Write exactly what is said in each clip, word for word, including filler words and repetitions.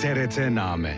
T R T-Name.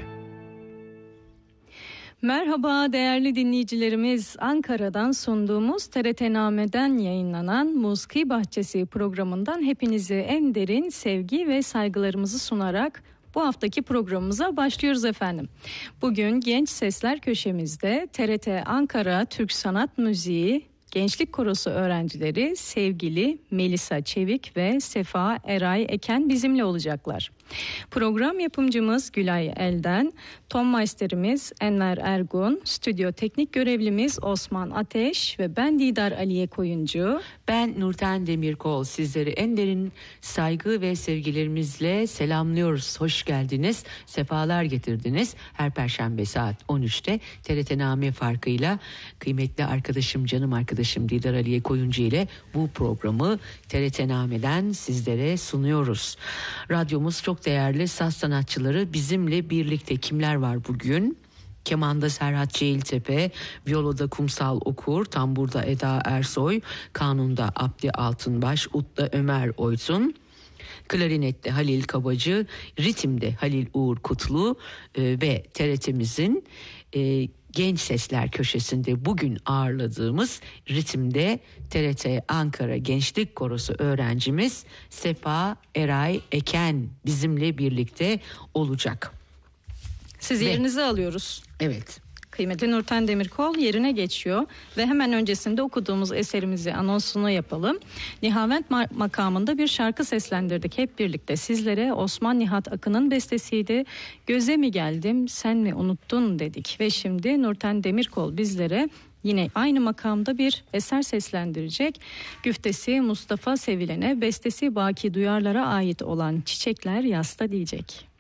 Merhaba değerli dinleyicilerimiz, Ankara'dan sunduğumuz T R T-Name'den yayınlanan Musiki Bahçesi programından hepinize en derin sevgi ve saygılarımızı sunarak bu haftaki programımıza başlıyoruz efendim. Bugün Genç Sesler köşemizde T R T Ankara Türk Sanat Müziği Gençlik Korosu öğrencileri sevgili Melisa Çevik ve Sefa Eray Eken bizimle olacaklar. Program yapımcımız Gülay Elden, ton meisterimiz Enver Ergun, stüdyo teknik görevlimiz Osman Ateş ve ben Didar Aliye Koyuncu. Ben Nurten Demirkol, sizleri en derin saygı ve sevgilerimizle selamlıyoruz. Hoş geldiniz, sefalar getirdiniz. Her Perşembe saat on üçte T R T-Name farkıyla kıymetli arkadaşım, canım arkadaşım Didar Aliye Koyuncu ile bu programı T R T-Name'den sizlere sunuyoruz. Radyomuz çok değerli saz sanatçıları bizimle birlikte. Kimler var bugün? Kemanda Serhat Ceyltepe, viyoloda Kumsal Okur, tamburda Eda Ersoy, kanunda Abdi Altınbaş, ut'ta Ömer Oytun, klarinette Halil Kabacı, ritimde Halil Uğur Kutlu e, ve T R T'mizin e, Genç Sesler köşesinde bugün ağırladığımız ritimde T R T Ankara Gençlik Korosu öğrencimiz Sefa Eray Eken bizimle birlikte olacak. Siz ve, yerinizi alıyoruz. Evet. Kıymetli Nurten Demirkol yerine geçiyor ve hemen öncesinde okuduğumuz eserimizi anonsunu yapalım. Nihavent makamında bir şarkı seslendirdik hep birlikte sizlere. Osman Nihat Akın'ın bestesiydi. Göze mi geldim sen mi unuttun dedik ve şimdi Nurten Demirkol bizlere yine aynı makamda bir eser seslendirecek. Güftesi Mustafa Sevilen'e, bestesi Baki Duyarlar'a ait olan Çiçekler Yasta diyecek.